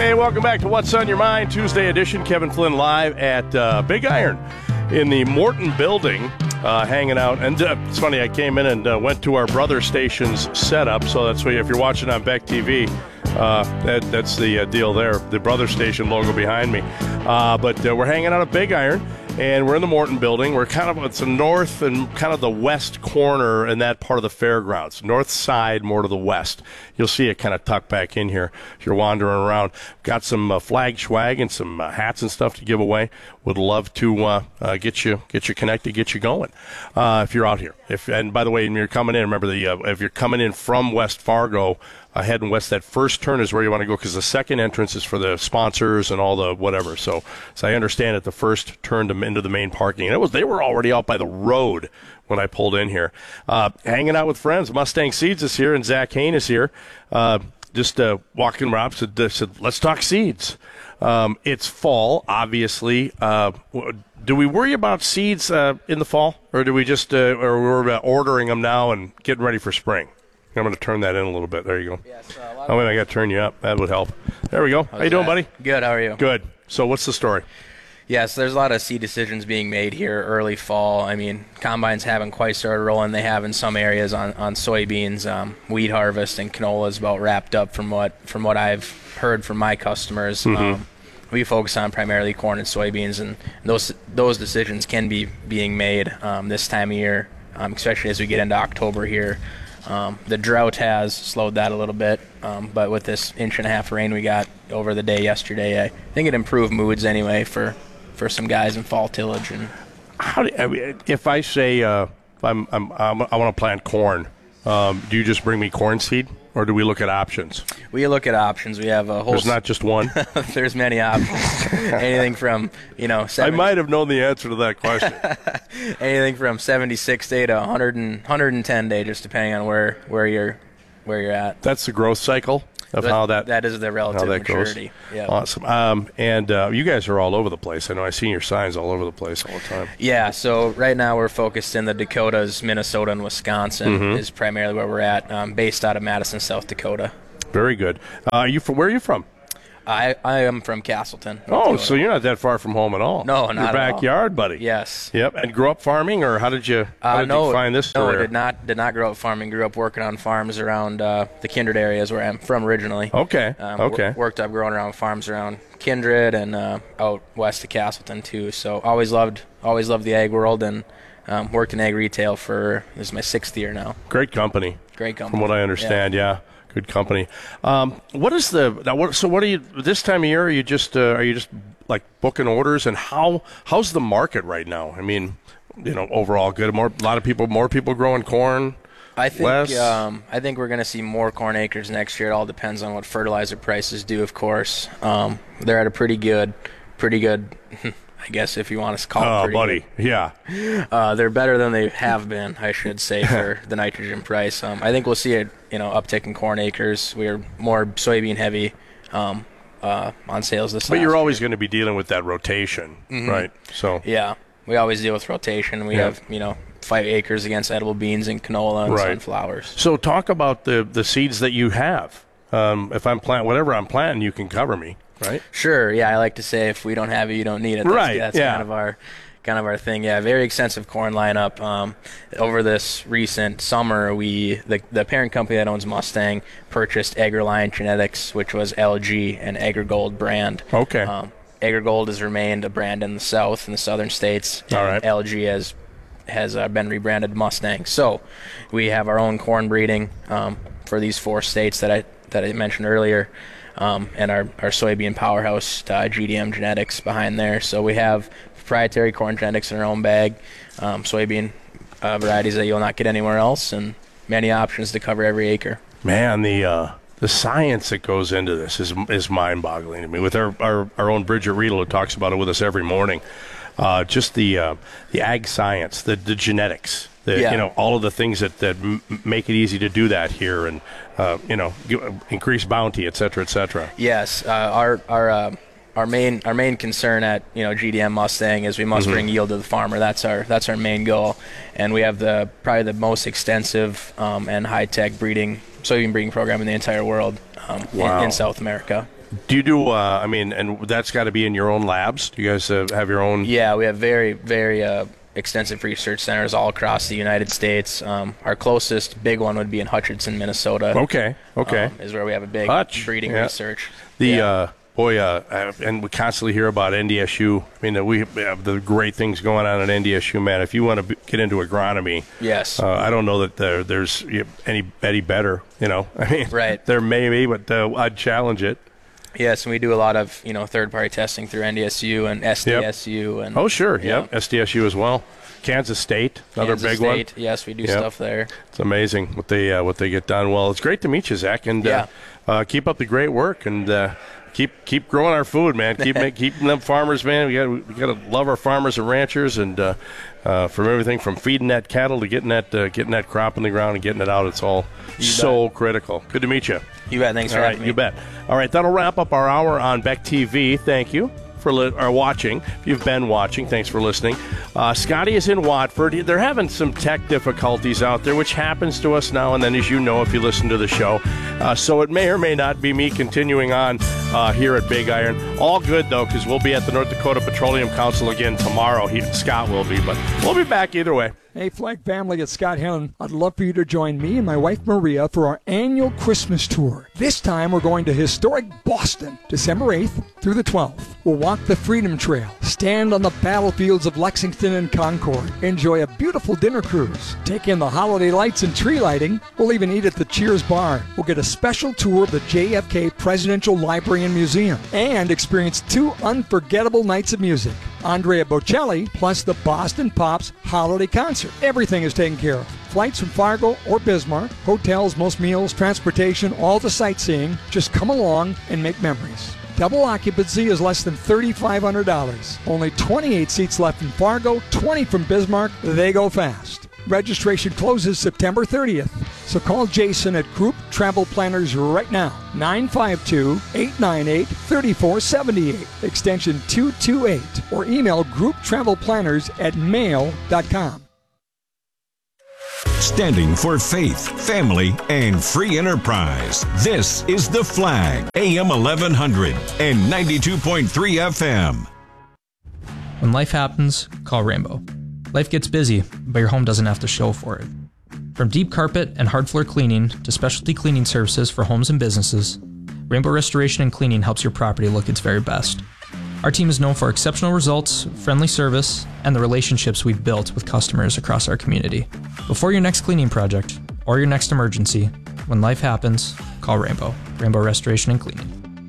Hey, welcome back to What's on Your Mind, Tuesday edition. Kevin Flynn live at Big Iron in the Morton building, hanging out. And it's funny, I came in and went to our brother station's setup. So that's why if you're watching on Beck TV, that's the deal there, the brother station logo behind me. But we're hanging out at Big Iron. And we're in the Morton building. We're kind of, it's the north and kind of the west corner in that part of the fairgrounds. North side, more to the west. You'll see it kind of tucked back in here if you're wandering around. Got some flag swag and some hats and stuff to give away. Would love to get you connected, get you going if you're out here. And by the way, when you're coming in, remember if you're coming in from West Fargo, heading west, that first turn is where you want to go because the second entrance is for the sponsors and all the whatever. So I understand it, the first turned them into the main parking. And they were already out by the road when I pulled in here. Hanging out with friends. Mustang Seeds is here and Zach Hain is here. Just walking around, said, let's talk seeds. It's fall, obviously. Do we worry about seeds in the fall, or do we just or we're ordering them now and getting ready for spring? I'm going to turn that in a little bit. There you go. Yes, wait, I got to turn you up. That would help. There we go. How you doing, buddy? Good. How are you? Good. So what's the story? Yes, there's a lot of seed decisions being made here early fall. I mean, combines haven't quite started rolling. They have in some areas on soybeans. Wheat harvest and canola is about wrapped up from what I've heard from my customers. Mm-hmm. We focus on primarily corn and soybeans, and those decisions can be being made this time of year, especially as we get into October here. The drought has slowed that a little bit, but with this 1.5 inch of rain we got over the day yesterday, I think it improved moods anyway for some guys in fall tillage. And if I say I want to plant corn, do you just bring me corn seed, or do we look at options? We look at options. We have a whole. There's not just one. There's many options. Anything from 70, I might have known the answer to that question. Anything from 76 day to 110 day, just depending on where you're at. That's the growth cycle of how that is the relative maturity. Yeah. Awesome. And you guys are all over the place. I know I've seen your signs all over the place all the time. Yeah. So right now we're focused in the Dakotas, Minnesota, and Wisconsin is primarily where we're at. Based out of Madison, South Dakota. Very good. Where are you from? I am from Castleton. Oh, so you're not that far from home at all. No, not your at backyard, all. buddy. Yes. Yep. And grew up farming, or how did you find this story? No, I did not grow up farming. Grew up working on farms around the Kindred areas where I'm from originally. Okay. Worked up growing around farms around Kindred and out west of Castleton too. So always loved the ag world and worked in ag retail this is my 6th year now. Great company. From what I understand, yeah. Good company. What is what are you this time of year? Are you just like booking orders, and how's the market right now? I mean, overall good. More people growing corn. I think we're going to see more corn acres next year. It all depends on what fertilizer prices do, of course. They're at a pretty good. I guess if you want to call it pretty buddy. Good. Yeah. They're better than they have been, I should say, for the nitrogen price. I think we'll see a uptick in corn acres. We're more soybean heavy on sales this. But you're always going to be dealing with that rotation, right? So yeah, we always deal with rotation. We have 5 acres against edible beans and canola and sunflowers. So talk about the seeds that you have. If I'm planting whatever I'm planting, you can cover me. Right. Sure. Yeah, I like to say if we don't have it, you don't need it. That's kind of our thing. Yeah, very extensive corn lineup. Over this recent summer, the parent company that owns Mustang purchased AgriLion Genetics, which was LG and AgriGold brand. Okay. AgriGold has remained a brand in the South, in the southern states. All right. LG has been rebranded Mustang. So we have our own corn breeding for these 4 states that I mentioned earlier. And our soybean powerhouse, GDM Genetics, behind there. So we have proprietary corn genetics in our own bag, soybean varieties that you'll not get anywhere else, and many options to cover every acre. Man, the science that goes into this is mind-boggling to me. With our own Bridget Riedel, who talks about it with us every morning, just the ag science, the genetics. All of the things that make it easy to do that here, and increase bounty, et cetera, et cetera. Yes, our main concern at GDM Mustang is we must bring yield to the farmer. That's our main goal, and we have probably the most extensive and high tech soybean breeding program in the entire world in South America. Do you do, and that's got to be in your own labs? Do you guys have your own? Yeah, we have very, very extensive research centers all across the United States. Our closest big one would be in Hutchinson, Minnesota. Okay. Is where we have a big breeding research. And we constantly hear about NDSU. I mean, we have the great things going on at NDSU, man. If you want to get into agronomy, yes, I don't know that there's any better. Right. There may be, but I'd challenge it. Yes, and we do a lot of third-party testing through NDSU and SDSU. And SDSU as well. Kansas State, another big one. Yes, we do stuff there. It's amazing what they get done. Well, it's great to meet you, Zach, and keep up the great work and keep growing our food, man. Keeping them farmers, man. We got to love our farmers and ranchers, and from everything from feeding that cattle to getting that crop in the ground and getting it out. It's all critical. Good to meet you. You bet. Thanks for having me. You bet. All right, that'll wrap up our hour on Beck TV. Thank you for watching. If you've been watching, thanks for listening. Scotty is in Watford. They're having some tech difficulties out there, which happens to us now and then, as you know, if you listen to the show. So it may or may not be me continuing on here at Big Iron. All good, though, because we'll be at the North Dakota Petroleum Council again tomorrow. Scott will be, but we'll be back either way. Hey, Flag family, it's Scott Helen. I'd love for you to join me and my wife Maria for our annual Christmas tour. This time we're going to historic Boston, December 8th through the 12th. We'll walk the Freedom Trail, stand on the battlefields of Lexington and Concord, enjoy a beautiful dinner cruise, take in the holiday lights and tree lighting. We'll even eat at the Cheers Bar. We'll get a special tour of the JFK Presidential Library and Museum and experience 2 unforgettable nights of music. Andrea Bocelli plus the Boston Pops Holiday Concert. Everything is taken care of. Flights from Fargo or Bismarck, hotels, most meals, transportation, all the sightseeing. Just come along and make memories. Double occupancy is less than $3,500. Only 28 seats left in Fargo, 20 from Bismarck. They go fast. Registration closes September 30th. So call Jason at Group Travel Planners right now. 952-898-3478, extension 228, or email grouptravelplanners@mail.com. Standing for faith, family, and free enterprise. This is The Flag, AM 1100 and 92.3 FM. When life happens, call Rainbow. Life gets busy, but your home doesn't have to show for it. From deep carpet and hard floor cleaning to specialty cleaning services for homes and businesses, Rainbow Restoration and Cleaning helps your property look its very best. Our team is known for exceptional results, friendly service, and the relationships we've built with customers across our community. Before your next cleaning project or your next emergency, when life happens, call Rainbow. Rainbow Restoration and Cleaning.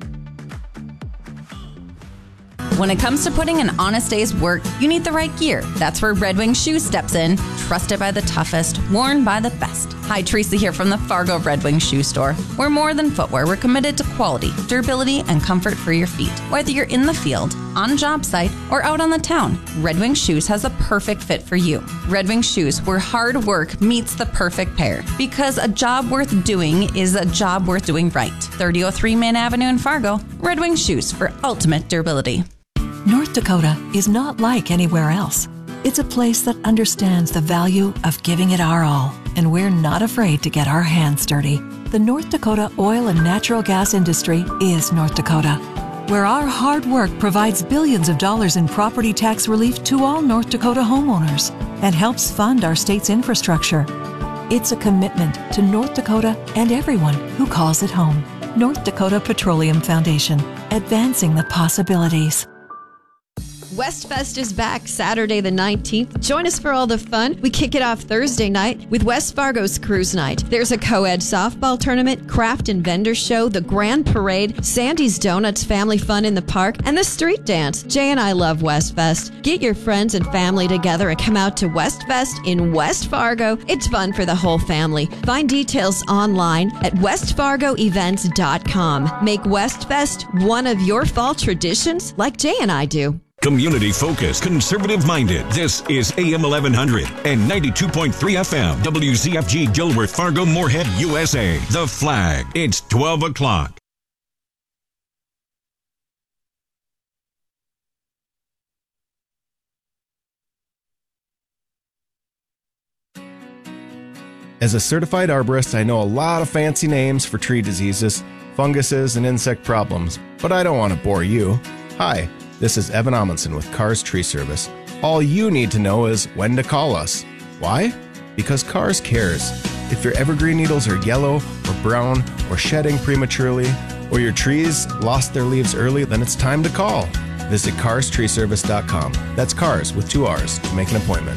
When it comes to putting an honest day's work, you need the right gear. That's where Red Wing Shoes steps in. Trusted by the toughest, worn by the best. Hi, Teresa here from the Fargo Red Wing Shoe Store. We're more than footwear. We're committed to quality, durability, and comfort for your feet. Whether you're in the field, on job site, or out on the town, Red Wing Shoes has a perfect fit for you. Red Wing Shoes, where hard work meets the perfect pair. Because a job worth doing is a job worth doing right. 3003 Main Avenue in Fargo. Red Wing Shoes for ultimate durability. North Dakota is not like anywhere else. It's a place that understands the value of giving it our all, and we're not afraid to get our hands dirty. The North Dakota oil and natural gas industry is North Dakota, where our hard work provides billions of dollars in property tax relief to all North Dakota homeowners and helps fund our state's infrastructure. It's a commitment to North Dakota and everyone who calls it home. North Dakota Petroleum Foundation, advancing the possibilities. Westfest is back Saturday the 19th. Join us for all the fun. We kick it off Thursday night with West Fargo's Cruise Night. There's a co-ed softball tournament, craft and vendor show, the grand parade, Sandy's Donuts family fun in the park, and the street dance. Jay and I love Westfest. Get your friends and family together and come out to Westfest in West Fargo. It's fun for the whole family. Find details online at westfargoevents.com. Make Westfest one of your fall traditions like Jay and I do. Community-focused, conservative-minded. This is AM 1100 and 92.3 FM. WZFG Gilworth, Fargo, Moorhead, USA. The Flag. It's 12 o'clock. As a certified arborist, I know a lot of fancy names for tree diseases, funguses, and insect problems. But I don't want to bore you. Hi, this is Evan Amundsen with Cars Tree Service. All you need to know is when to call us. Why? Because Cars cares. If your evergreen needles are yellow or brown or shedding prematurely, or your trees lost their leaves early, then it's time to call. Visit carstreeservice.com. That's cars with 2 R's to make an appointment.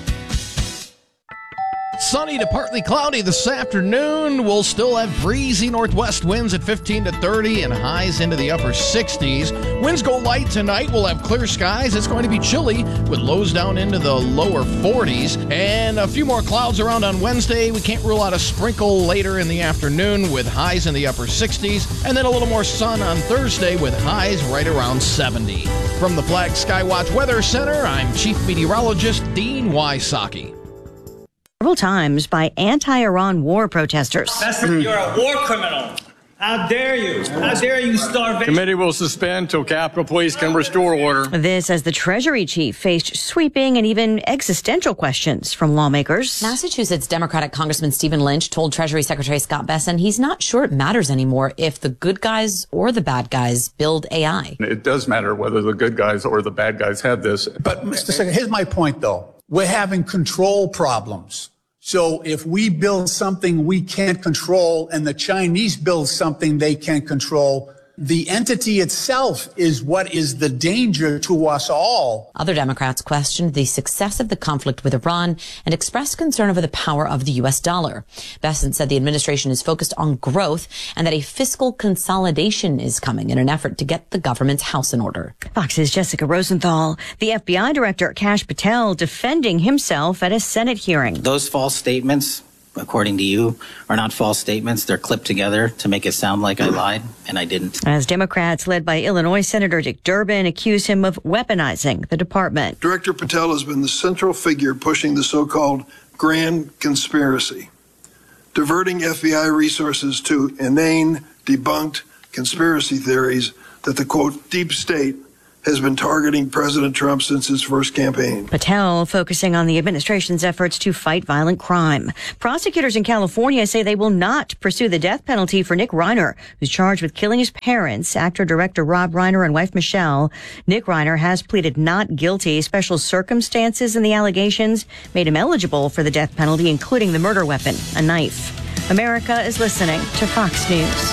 Sunny to partly cloudy this afternoon. We'll still have breezy northwest winds at 15 to 30 and highs into the upper 60s. Winds go light tonight. We'll have clear skies. It's going to be chilly with lows down into the lower 40s. And a few more clouds around on Wednesday. We can't rule out a sprinkle later in the afternoon with highs in the upper 60s. And then a little more sun on Thursday with highs right around 70. From the Flag Skywatch Weather Center, I'm Chief Meteorologist Dean Wysocki. Several times by anti-Iran war protesters. You're a war criminal. How dare you? How dare you starve? Committee will suspend till Capitol Police can restore order. This as the Treasury chief faced sweeping and even existential questions from lawmakers. Massachusetts Democratic Congressman Stephen Lynch told Treasury Secretary Scott Bessent he's not sure it matters anymore if the good guys or the bad guys build AI. It does matter whether the good guys or the bad guys have this. But, Mr. Secretary, here's my point, though. We're having control problems. So if we build something we can't control and the Chinese build something they can't control, the entity itself is what is the danger to us all. Other Democrats questioned the success of the conflict with Iran and expressed concern over the power of the U.S. dollar. Bessent said the administration is focused on growth and that a fiscal consolidation is coming in an effort to get the government's house in order. Fox's Jessica Rosenthal. The FBI director, Kash Patel, defending himself at a Senate hearing. Those false statements, according to you, are not false statements. They're clipped together to make it sound like I lied, and I didn't. As Democrats led by Illinois Senator Dick Durbin accuse him of weaponizing the department. Director Patel has been the central figure pushing the so-called grand conspiracy, diverting FBI resources to inane, debunked conspiracy theories that the, quote, deep state has been targeting President Trump since his first campaign. Patel focusing on the administration's efforts to fight violent crime. Prosecutors in California say they will not pursue the death penalty for Nick Reiner, who's charged with killing his parents, actor-director Rob Reiner and wife Michelle. Nick Reiner has pleaded not guilty. Special circumstances in the allegations made him eligible for the death penalty, including the murder weapon, a knife. America is listening to Fox News.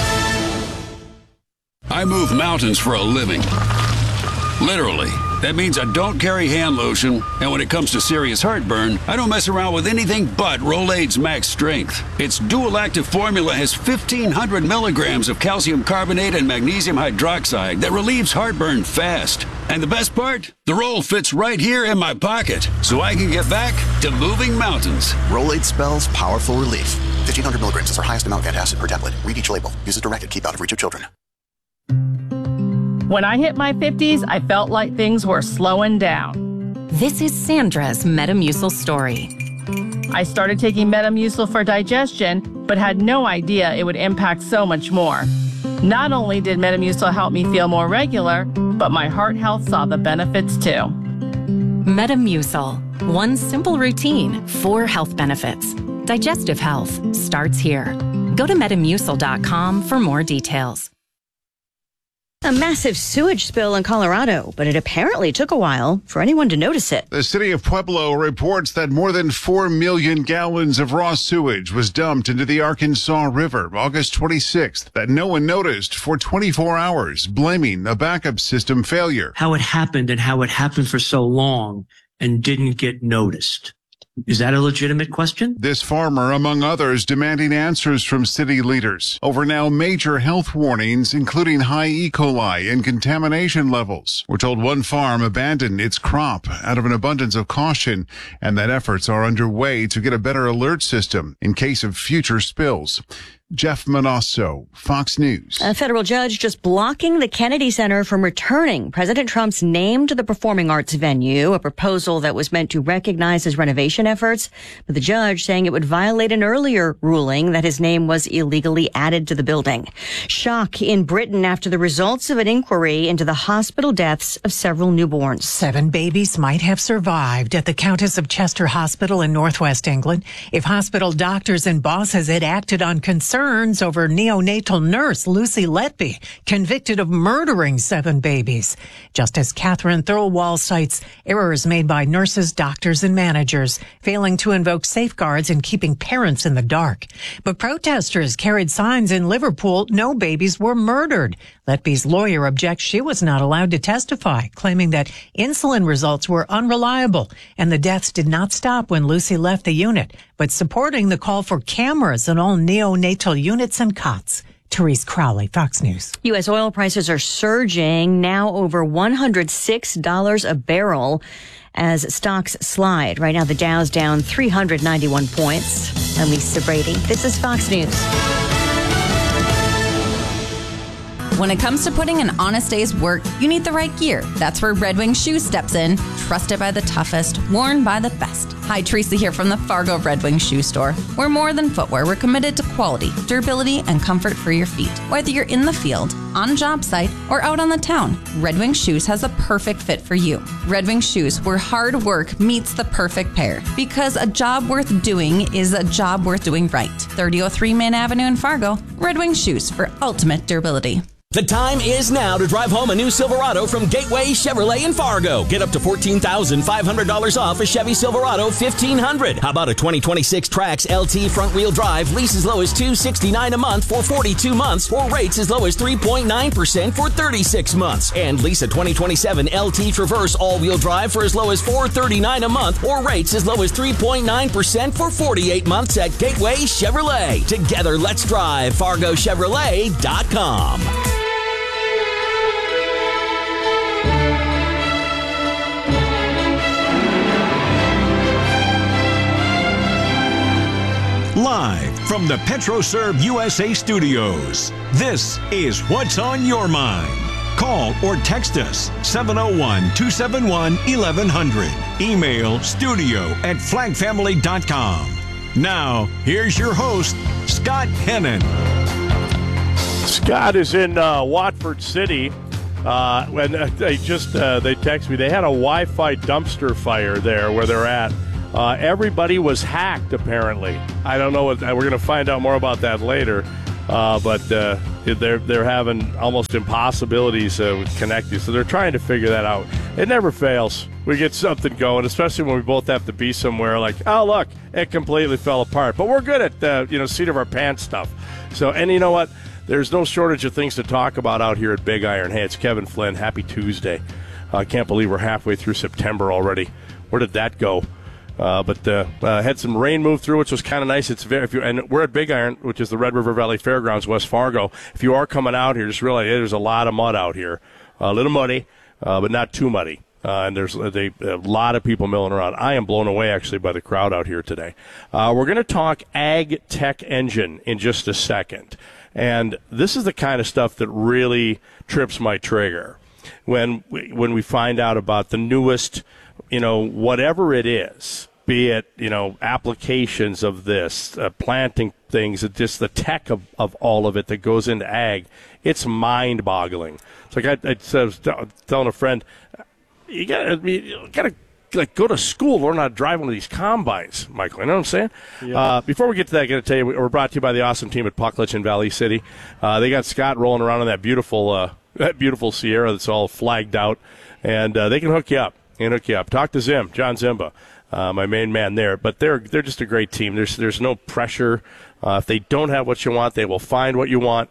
I move mountains for a living. Literally. That means I don't carry hand lotion, and when it comes to serious heartburn, I don't mess around with anything but Rolaids Max Strength. Its dual-active formula has 1,500 milligrams of calcium carbonate and magnesium hydroxide that relieves heartburn fast. And the best part? The roll fits right here in my pocket, so I can get back to moving mountains. Rolaids spells powerful relief. 1,500 milligrams is our highest amount of antacid per tablet. Read each label. Use as directed. Keep out of reach of children. When I hit my 50s, I felt like things were slowing down. This is Sandra's Metamucil story. I started taking Metamucil for digestion, but had no idea it would impact so much more. Not only did Metamucil help me feel more regular, but my heart health saw the benefits too. Metamucil. One simple routine, 4 health benefits. Digestive health starts here. Go to Metamucil.com for more details. A massive sewage spill in Colorado, but it apparently took a while for anyone to notice it. The city of Pueblo reports that more than 4 million gallons of raw sewage was dumped into the Arkansas River August 26th that no one noticed for 24 hours, blaming a backup system failure. How it happened and how it happened for so long and didn't get noticed. Is that a legitimate question? This farmer, among others, demanding answers from city leaders over now major health warnings, including high E. coli and contamination levels. We're told one farm abandoned its crop out of an abundance of caution, and that efforts are underway to get a better alert system in case of future spills. Jeff Manasso, Fox News. A federal judge just blocking the Kennedy Center from returning President Trump's name to the performing arts venue, a proposal that was meant to recognize his renovation efforts, but the judge saying it would violate an earlier ruling that his name was illegally added to the building. Shock in Britain after the results of an inquiry into the hospital deaths of several newborns. 7 babies might have survived at the Countess of Chester Hospital in northwest England if hospital doctors and bosses had acted on concerns concerns over neonatal nurse Lucy Letby, convicted of murdering 7 babies. Justice Catherine Thirlwall cites errors made by nurses, doctors, and managers, failing to invoke safeguards and keeping parents in the dark. But protesters carried signs in Liverpool, no babies were murdered. Letby's lawyer objects she was not allowed to testify, claiming that insulin results were unreliable and the deaths did not stop when Lucy left the unit, but supporting the call for cameras in all neonatal units and cots. Therese Crowley, Fox News. U.S. oil prices are surging, now over $106 a barrel as stocks slide. Right now, the Dow's down 391 points. I'm Lisa Brady. This is Fox News. When it comes to putting an honest day's work, you need the right gear. That's where Red Wing Shoes steps in. Trusted by the toughest, worn by the best. Hi, Teresa here from the Fargo Red Wing Shoe Store. We're more than footwear. We're committed to quality, durability, and comfort for your feet. Whether you're in the field, on a job site, or out on the town, Red Wing Shoes has a perfect fit for you. Red Wing Shoes, where hard work meets the perfect pair. Because a job worth doing is a job worth doing right. 3003 Main Avenue in Fargo. Red Wing Shoes for ultimate durability. The time is now to drive home a new Silverado from Gateway Chevrolet in Fargo. Get up to $14,500 off a Chevy Silverado 1500. How about a 2026 Trax LT front-wheel drive, lease as low as $269 a month for 42 months, or rates as low as 3.9% for 36 months. And lease a 2027 LT Traverse all-wheel drive for as low as $439 a month, or rates as low as 3.9% for 48 months at Gateway Chevrolet. Together, let's drive. FargoChevrolet.com. Live from the PetroServe USA studios, this is What's on Your Mind. Call or text us 701-271-1100. Email studio@flagfamily.com. Now, here's your host, Scott Hennon. Scott is in Watford City. When they text me, they had a Wi-Fi dumpster fire there where they're at. Everybody was hacked, apparently. I don't know what. We're going to find out more about that later. But they're having almost impossibilities with connecting, so they're trying to figure that out. It never fails. We get something going, especially when we both have to be somewhere. Like, oh look, it completely fell apart. But we're good at seat of our pants stuff. So, and you know what? There's no shortage of things to talk about out here at Big Iron. Hey, it's Kevin Flynn. Happy Tuesday. I can't believe we're halfway through September already. Where did that go? But had some rain move through, which was kind of nice. And we're at Big Iron, which is the Red River Valley Fairgrounds, West Fargo. If you are coming out here, just realize there's a lot of mud out here. A little muddy, but not too muddy. And there's a lot of people milling around. I am blown away, actually, by the crowd out here today. We're going to talk Ag Tech Engine in just a second. And this is the kind of stuff that really trips my trigger when we find out about the newest, whatever it is, be it, applications of this, planting things, just the tech of all of it that goes into ag. It's mind-boggling. It's like I was telling a friend, you gotta go to school, learn how to drive one of these combines, Michael. You know what I'm saying? Yeah. Before we get to that, I got to tell you, we're brought to you by the awesome team at Pucklich in Valley City. They got Scott rolling around in that beautiful Sierra that's all flagged out, and they can hook you up. Talk to Zim, John Zimba, my main man there. But they're just a great team. There's no pressure. If they don't have what you want, they will find what you want.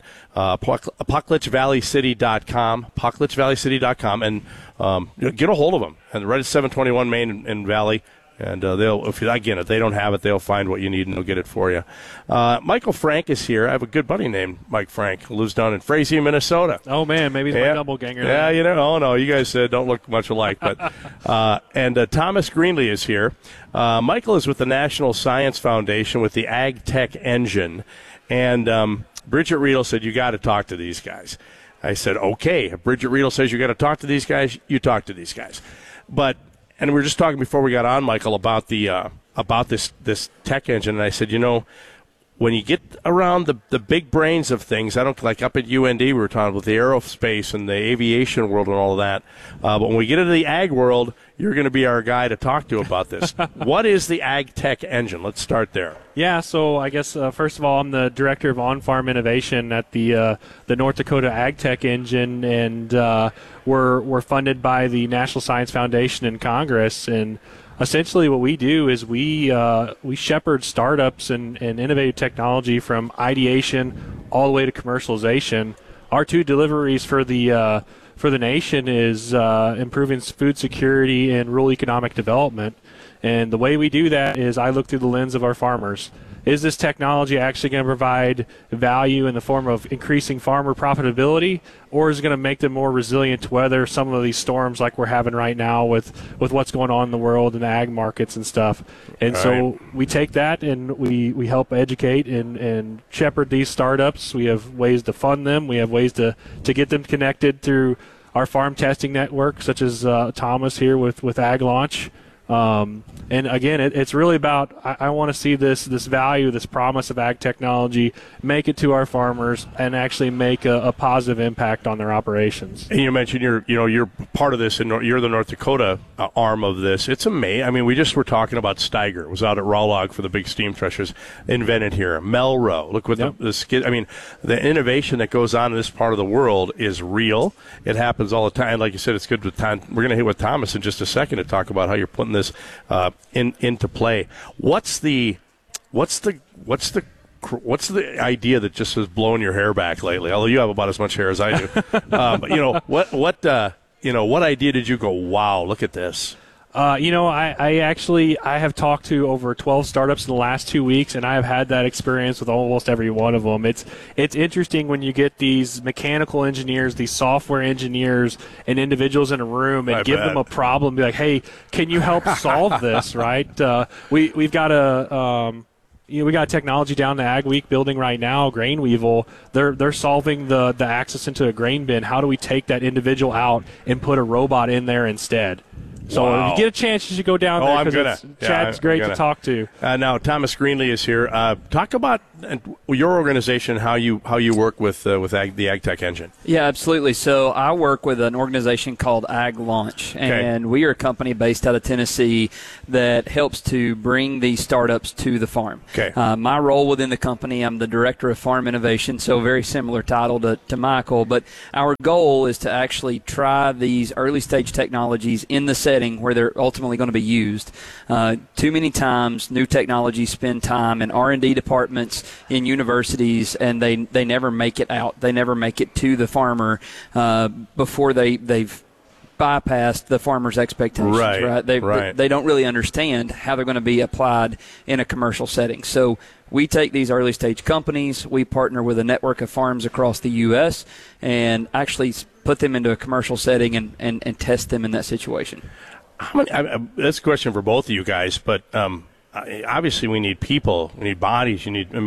PucklichValleyCity.com, PucklichValleyCity.com, and get a hold of them. And right at 721 Main in Valley. And if they don't have it, they'll find what you need and they'll get it for you. Michael Frank is here. I have a good buddy named Mike Frank who lives down in Frazee, Minnesota. Oh, man, maybe he's my double ganger. Yeah, oh, no, you guys don't look much alike. But and Thomas Greenlee is here. Michael is with the National Science Foundation with the Ag Tech Engine. And Bridget Riedel said, you got to talk to these guys. I said, okay. If Bridget Riedel says you got to talk to these guys, you talk to these guys. And we were just talking before we got on, Michael, about the about this tech engine, and I said, when you get around the big brains of things, I don't like up at UND we were talking about the aerospace and the aviation world and all of that. But when we get into the ag world, you're going to be our guy to talk to about this. What is the Ag Tech Engine? Let's start there. Yeah, so I guess first of all, I'm the director of on-farm innovation at the North Dakota Ag Tech Engine, and we're funded by the National Science Foundation and Congress. And essentially, what we do is we shepherd startups and innovative technology from ideation all the way to commercialization. Our two deliveries for the nation is improving food security and rural economic development. And the way we do that is I look through the lens of our farmers. Is this technology actually going to provide value in the form of increasing farmer profitability, or is it going to make them more resilient to weather some of these storms like we're having right now with what's going on in the world and the ag markets and stuff? And so we take that and we help educate and shepherd these startups. We have ways to fund them. We have ways to get them connected through our farm testing network, such as Thomas here with Ag Launch. And again, it's really about I want to see this value, this promise of ag technology, make it to our farmers and actually make a positive impact on their operations. And you mentioned you're part of this, and you're the North Dakota arm of this. It's amazing. I mean, we just were talking about Steiger. It was out at Rawlog for the big steam threshers invented here. Melrow. Look what the skid. I mean, the innovation that goes on in this part of the world is real. It happens all the time. Like you said, it's good with time. We're going to hit with Thomas in just a second to talk about how you're putting this into play. What's the idea that just has blown your hair back lately? Although you have about as much hair as I do. But what idea did you go, wow, look at this? I have talked to over 12 startups in the last 2 weeks, and I have had that experience with almost every one of them. It's interesting when you get these mechanical engineers, these software engineers, and individuals in a room and give them a problem, be like, hey, can you help solve this, right? We've got we got technology down the Ag Week building right now, Grain Weevil. They're solving the access into a grain bin. How do we take that individual out and put a robot in there instead? So if you get a chance, you should go down there because Chad's great to talk to. Now, Thomas Greenlee is here. Talk about your organization, how you work with the Ag Tech Engine. Yeah, absolutely. So I work with an organization called Ag Launch, and we are a company based out of Tennessee that helps to bring these startups to the farm. Okay. My role within the company, I'm the Director of Farm Innovation, so very similar title to Michael, but our goal is to actually try these early-stage technologies in the setting where they're ultimately going to be used. Too many times, new technologies spend time in R&D departments in universities, and they never make it out. They never make it to the farmer before they've bypassed the farmer's expectations. Right? They don't really understand how they're going to be applied in a commercial setting. So we take these early stage companies, we partner with a network of farms across the U.S. and actually put them into a commercial setting and test them in that situation. That's a question for both of you guys, but obviously we need people, we need bodies.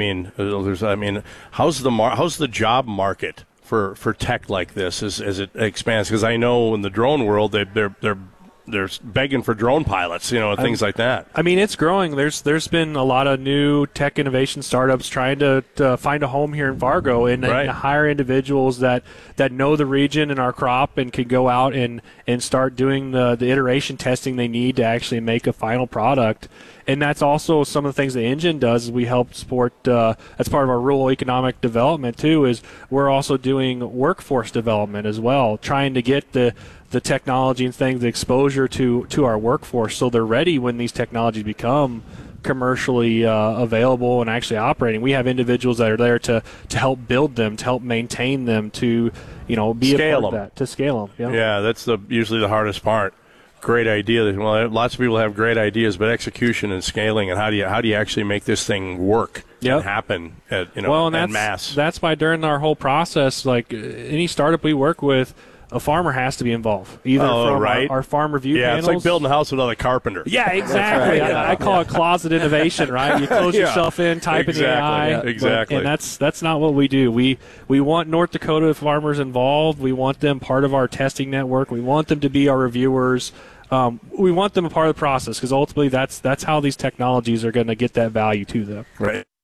How's the job market for tech like this as it expands? Because I know in the drone world they're begging for drone pilots, and things like that. I mean, it's growing. There's been a lot of new tech innovation startups trying to find a home here in Fargo and hire individuals that know the region and our crop and can go out and start doing the iteration testing they need to actually make a final product. And that's also some of the things the engine does is we help support, that's part of our rural economic development too, is we're also doing workforce development as well, trying to get the technology and things, the exposure to our workforce so they're ready when these technologies become commercially available and actually operating. We have individuals that are there to help build them, to help maintain them, to be a part of that, to scale them. Yeah, that's usually the hardest part. Great idea. Well, lots of people have great ideas, but execution and scaling and how do you actually make this thing work and happen en masse? That's why during our whole process, like any startup we work with, a farmer has to be involved, either from our farm review panels. It's like building a house without a carpenter. Yeah, exactly. I call it closet innovation, right? You close yourself in, type in AI. Exactly. And that's not what we do. We want North Dakota farmers involved. We want them part of our testing network. We want them to be our reviewers. We want them a part of the process because ultimately that's how these technologies are going to get that value to them. Right.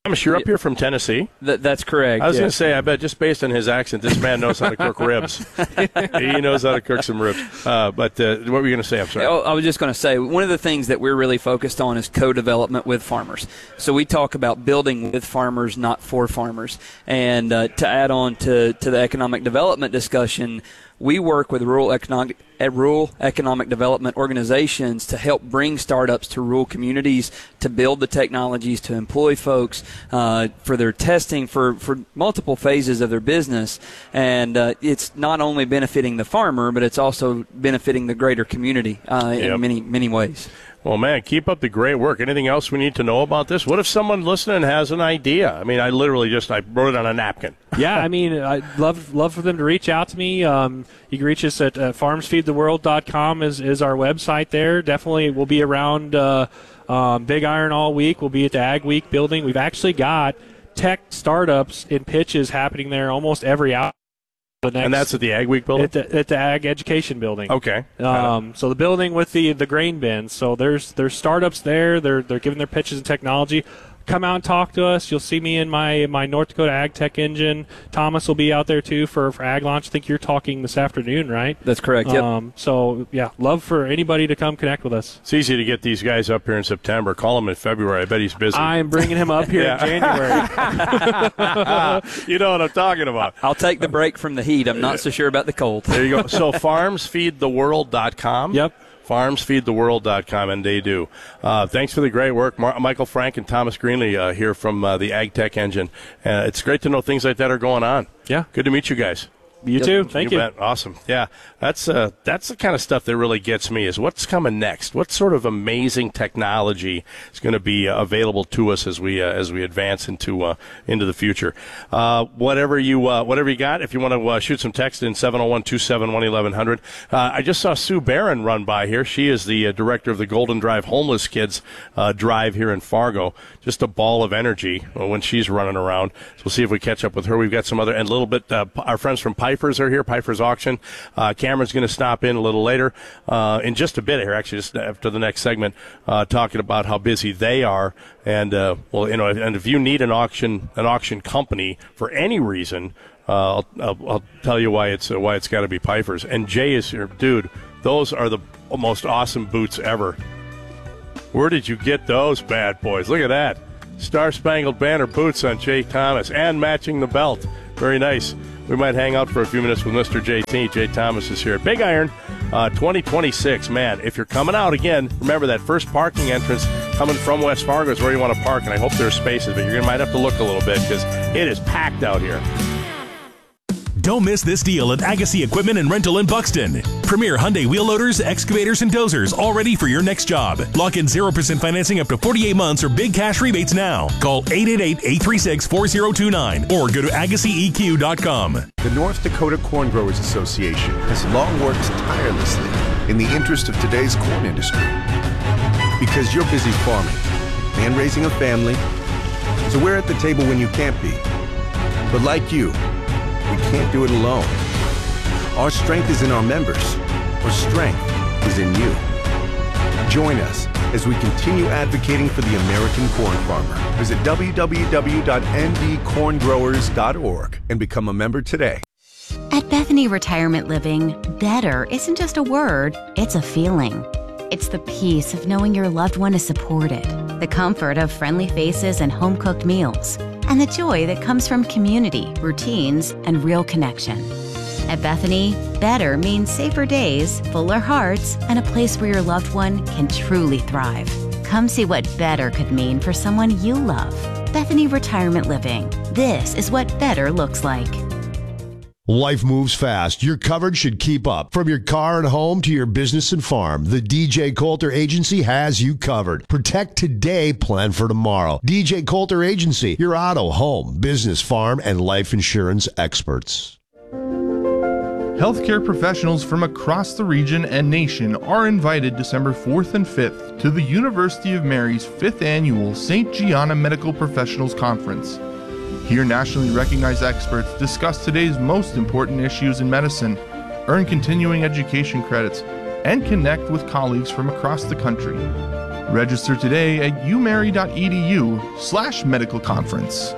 Thomas, you're up here from Tennessee. That's correct. I was going to say, I bet just based on his accent, this man knows how to cook ribs. He knows how to cook some ribs. But what were you going to say? I'm sorry. I was just going to say, one of the things that we're really focused on is co-development with farmers. So we talk about building with farmers, not for farmers. And to add on to the economic development discussion, we work with rural economic development organizations to help bring startups to rural communities, to build the technologies, to employ folks for their testing, for multiple phases of their business. And it's not only benefiting the farmer, but it's also benefiting the greater community in many ways. Well, man, keep up the great work. Anything else we need to know about this? What if someone listening has an idea? I mean, I literally I wrote it on a napkin. Yeah, I mean, I'd love for them to reach out to me. You can reach us at farmsfeedtheworld.com is our website there. Definitely we'll be around Big Iron all week. We'll be at the Ag Week building. We've actually got tech startups in pitches happening there almost every hour. And that's at the Ag Week building? At the Ag Education building. Okay. So the building with the grain bins. So there's startups there. They're giving their pitches and technology. Come out and talk to us. You'll see me in my North Dakota Ag Tech engine. Thomas will be out there too for Ag Launch. I think you're talking this afternoon, right? That's correct, yep. So, yeah, love for anybody to come connect with us. It's easy to get these guys up here in September. Call him in February. I bet he's busy. I'm bringing him up here in January. You know what I'm talking about. I'll take the break from the heat. I'm not so sure about the cold. There you go. So farmsfeedtheworld.com. Yep. farmsfeedtheworld.com, and they do. Thanks for the great work. Michael Frank and Thomas Greenlee here from the Ag Tech Engine. It's great to know things like that are going on. Yeah. Good to meet you guys. You too. Thank you. Bet. Awesome. Yeah, that's the kind of stuff that really gets me is what's coming next. What sort of amazing technology is going to be available to us as we advance into the future. Whatever you got. If you want to shoot some text in 701-271-1100. I just saw Sue Barron run by here. She is the director of the Golden Drive Homeless Kids Drive here in Fargo. Just a ball of energy when she's running around. So we'll see if we catch up with her. We've got some other and a little bit. Our friends from Piper's are here. Piper's Auction. Cameron's going to stop in a little later in just a bit here, actually, just after the next segment, talking about how busy they are. And and if you need an auction company for any reason, I'll tell you why it's got to be Piper's. And Jay is here, dude. Those are the most awesome boots ever. Where did you get those bad boys? Look at that. Star-Spangled Banner boots on Jay Thomas and matching the belt. Very nice. We might hang out for a few minutes with Mr. JT. Jay Thomas is here at Big Iron 2026. Man, if you're coming out again, remember that first parking entrance coming from West Fargo is where you want to park, and I hope there's spaces, but you might have to look a little bit because it is packed out here. Don't miss this deal at Agassi Equipment and Rental in Buxton. Premier Hyundai wheel loaders, excavators, and dozers all ready for your next job. Lock in 0% financing up to 48 months or big cash rebates now. Call 888-836-4029 or go to AgassiEQ.com. The North Dakota Corn Growers Association has long worked tirelessly in the interest of today's corn industry. Because you're busy farming and raising a family, so we're at the table when you can't be. But like you, we can't do it alone. Our strength is in our members. Our strength is in you. Join us as we continue advocating for the American corn farmer. Visit www.ndcorngrowers.org and become a member today. At Bethany Retirement Living, better isn't just a word, it's a feeling. It's the peace of knowing your loved one is supported, the comfort of friendly faces and home-cooked meals, and the joy that comes from community, routines, and real connection. At Bethany, better means safer days, fuller hearts, and a place where your loved one can truly thrive. Come see what better could mean for someone you love. Bethany Retirement Living. This is what better looks like. Life moves fast. Your coverage should keep up. From your car and home to your business and farm, the DJ Coulter Agency has you covered. Protect today, plan for tomorrow. DJ Coulter Agency, your auto, home, business, farm, and life insurance experts. Healthcare professionals from across the region and nation are invited December 4th and 5th to the University of Mary's 5th Annual St. Gianna Medical Professionals Conference. Here, nationally recognized experts discuss today's most important issues in medicine, earn continuing education credits, and connect with colleagues from across the country. Register today at umary.edu/medical conference.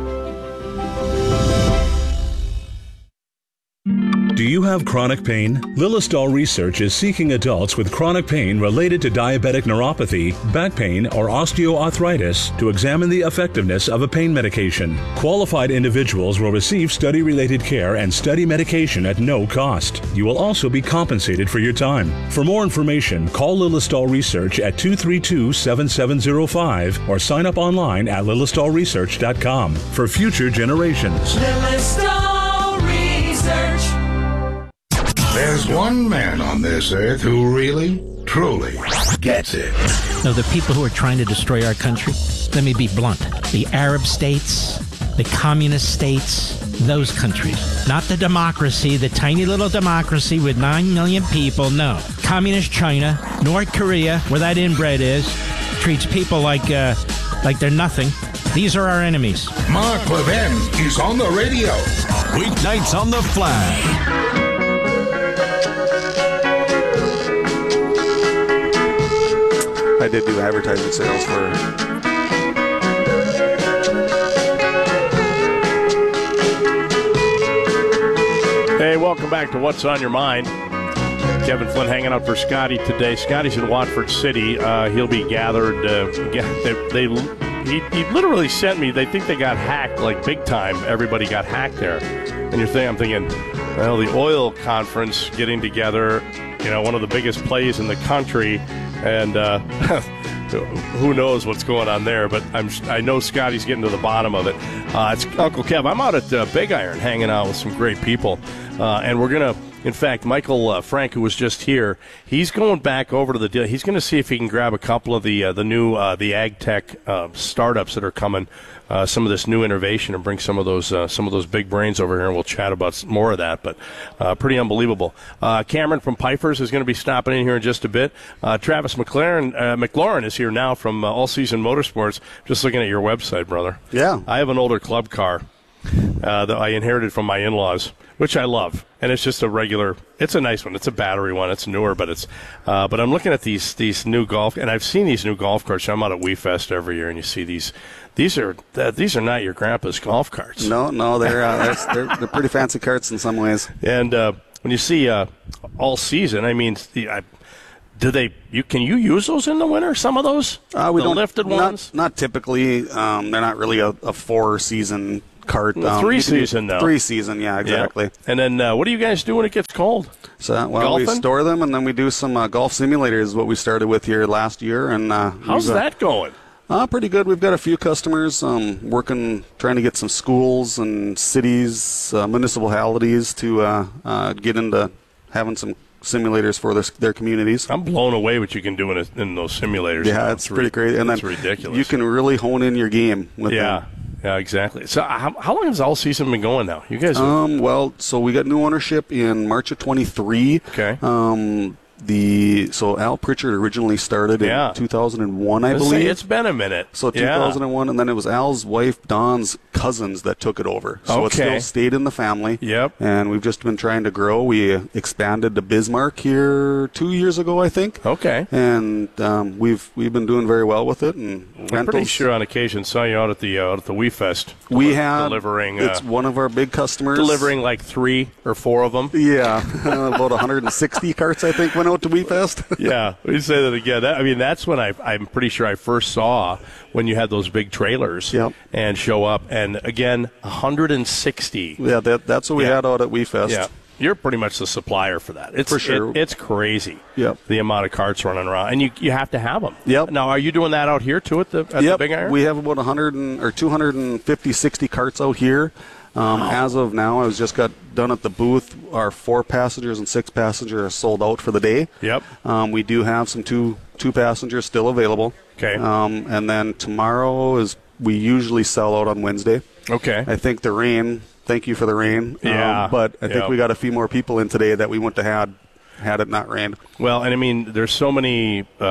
Do you have chronic pain? Lilistol Research is seeking adults with chronic pain related to diabetic neuropathy, back pain, or osteoarthritis to examine the effectiveness of a pain medication. Qualified individuals will receive study-related care and study medication at no cost. You will also be compensated for your time. For more information, call Lilistol Research at 232-7705 or sign up online at lilistolresearch.com for future generations. Lilistol Research. There's one man on this earth who really, truly gets it. Now, the people who are trying to destroy our country, let me be blunt. The Arab states, the communist states, those countries. Not the democracy, the tiny little democracy with 9 million people, no. Communist China, North Korea, where that inbred is, treats people like they're nothing. These are our enemies. Mark Levin is on the radio. Weeknights on the Flag. I did do advertising sales for... Hey, welcome back to What's on Your Mind. Kevin Flynn hanging out for Scotty today. Scotty's in Watford City. He'll be gathered. He literally sent me, they think they got hacked, like big time. Everybody got hacked there. And I'm thinking, well, the oil conference getting together, one of the biggest plays in the country. And who knows what's going on there, but I know Scotty's getting to the bottom of it. It's Uncle Kev. I'm out at Big Iron hanging out with some great people. And we're going to, in fact, Michael Frank, who was just here, he's going back over to the deal. He's going to see if he can grab a couple of the new ag tech startups that are coming, some of this new innovation, and bring some of those big brains over here, and we'll chat about more of that. But pretty unbelievable. Cameron from Pfeiffer's is going to be stopping in here in just a bit. Travis McLaurin is here now from All Season Motorsports. Just looking at your website, brother. Yeah. I have an older club car that I inherited from my in-laws, which I love, and it's just it's a nice one. It's a battery one. It's newer, but but I'm looking at these new golf, and I've seen these new golf carts. I'm out at WeFest every year, and you see these are not your grandpa's golf carts. No, they're pretty fancy carts in some ways. And when you see All Season, I mean, can you use those in the winter? Some of those, we don't, lifted ones. Not typically. They're not really a 4-season cart. 3-season, though. 3-season, yeah, exactly. Yeah. And then what do you guys do when it gets cold? So, we store them, and then we do some golf simulators, what we started with here last year. And how's that going? Pretty good. We've got a few customers trying to get some schools and cities, municipalities to get into having some simulators for their communities. I'm blown away what you can do in those simulators. Yeah, it's pretty crazy. And it's ridiculous. You can really hone in your game with them. Yeah, exactly. So how long has All Season been going now? You guys? So we got new ownership in March of 23. Okay. So Al Pritchard originally started in 2001, I believe. It's been a minute. So 2001, and then it was Al's wife Dawn's cousins that took it over. So it still stayed in the family. Yep. And we've just been trying to grow. We expanded to Bismarck here 2 years ago, I think. Okay. And we've been doing very well with it. And I'm pretty sure on occasion saw you out at the WeFest. We have delivering. It's one of our big customers. Delivering like 3 or 4 of them. Yeah, about 160 carts I think went out to WeFest. Yeah, we say that again. That's when I'm pretty sure I first saw when you had those big trailers and show up. And again, 160. Yeah, that's what we had out at WeFest. Yeah. You're pretty much the supplier for that. It's, for sure. It's crazy. Yep. The amount of carts running around. And you have to have them. Yep. Now, are you doing that out here, too, at the Big Iron? We have about 250, 60 carts out here. As of now, I just got done at the booth. Our 4 passengers and 6 passengers are sold out for the day. Yep. We do have some two passengers still available. Okay. And then tomorrow we usually sell out on Wednesday. Okay. I think the rain. Thank you for the rain. Yeah. But I think we got a few more people in today that we wouldn't have had it not rained. Well, and I mean, there's so many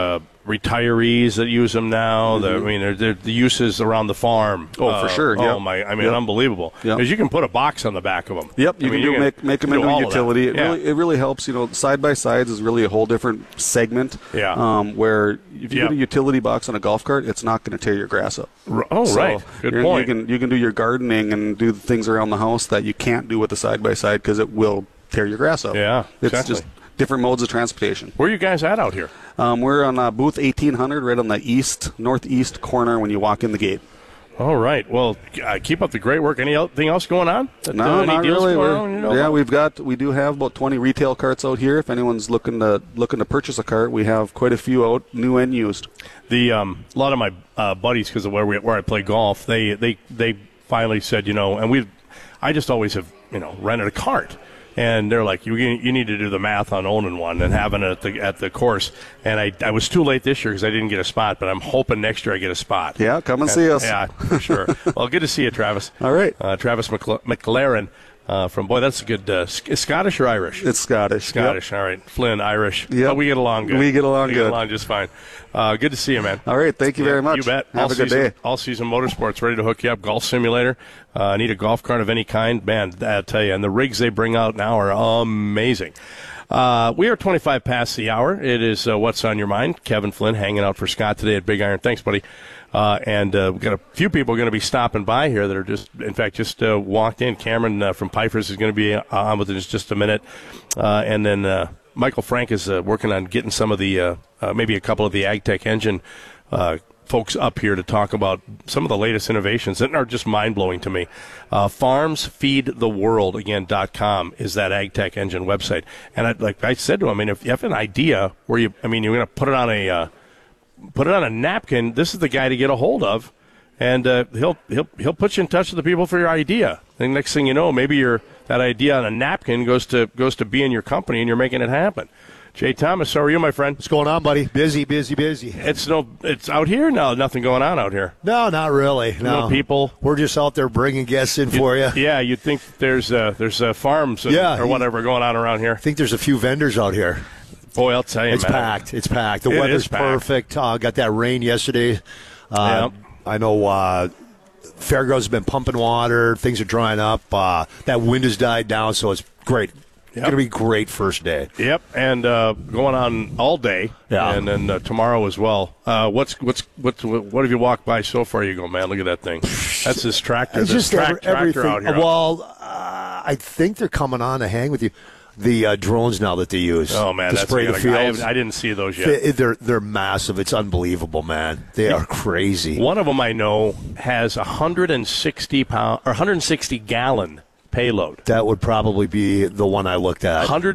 retirees that use them now. The uses around the farm. Oh, for sure. Yeah. Oh my! Unbelievable. Because you can put a box on the back of them. Yep. You can make them into a utility. It really helps. Side by sides is really a whole different segment. Yeah. Where if you put a utility box on a golf cart, it's not going to tear your grass up. Right. Good point. You can do your gardening and do things around the house that you can't do with the side by side because it will tear your grass up. Yeah. Exactly. It's just different modes of transportation. Where are you guys at out here? We're on booth 1800, right on the northeast corner when you walk in the gate. All right. Well, keep up the great work. Anything else going on? No, not really. We do have about 20 retail carts out here. If anyone's looking to purchase a cart, we have quite a few out, new and used. A lot of my buddies, because of where I play golf, they finally said, I just always have rented a cart. And they're like, you need to do the math on owning one and having it at the course. And I was too late this year because I didn't get a spot, but I'm hoping next year I get a spot. Yeah, come and see us. Yeah, for sure. Well, good to see you, Travis. All right. Travis McLaren that's a good Scottish or Irish? It's Scottish. Scottish, yep. All right. Flynn, Irish. Yeah, we get along good. We get along good. Get along just fine. Good to see you, man. All right. Thank you very much. You bet. Have a good day. All season motorsports ready to hook you up. Golf simulator. Need a golf cart of any kind? Man, I tell you. And the rigs they bring out now are amazing. We are 25 past the hour. It is What's on Your Mind. Kevin Flynn hanging out for Scott today at Big Iron. Thanks, buddy. And we've got a few people going to be stopping by here that are just walked in. Cameron from Pfeiffer's is going to be on with us just a minute. And then Michael Frank is working on getting some of the, maybe a couple of the AgTech engine folks up here to talk about some of the latest innovations that are just mind-blowing to me. FarmsFeedTheWorld, again, .com is that AgTech engine website. And like I said to him, if you have an idea where you're going to put it on a napkin, this is the guy to get a hold of, and he'll put you in touch with the people for your idea. And next thing you know, maybe that idea on a napkin goes to be in your company, and you're making it happen. Jay Thomas, how are you, my friend? What's going on, buddy? Busy. It's out here? No, nothing going on out here. No, not really. No people. We're just out there bringing guests in for you. Yeah, you'd think there's farms or whatever going on around here. I think there's a few vendors out here. Boy, I'll tell you, it's packed. It's packed. The weather's perfect. Got that rain yesterday. I know Fairgrounds has been pumping water. Things are drying up. That wind has died down, so it's great. It's going to be great first day. Yep, and going on all day. Yeah, and then tomorrow as well. What have you walked by so far? You go, man, look at that thing. That's this tractor. It's just tractor out here. Well, I think they're coming on to hang with you. The drones now that they use. Oh man, to spray the fields. I didn't see those yet. They're massive. It's unbelievable, man. They are crazy. One of them I know has 160 gallon payload. That would probably be the one I looked at.